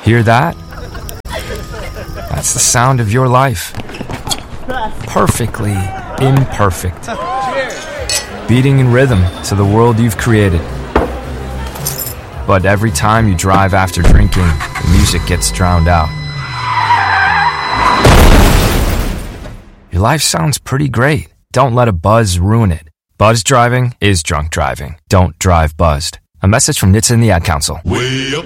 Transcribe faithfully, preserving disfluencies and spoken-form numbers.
Hear that? That's the sound of your life. Perfectly imperfect. Beating in rhythm to the world you've created. But every time you drive after drinking, the music gets drowned out. Your life sounds pretty great. Don't let a buzz ruin it. Buzz driving is drunk driving. Don't drive buzzed. A message from N H T S A and the Ad Council. Way up.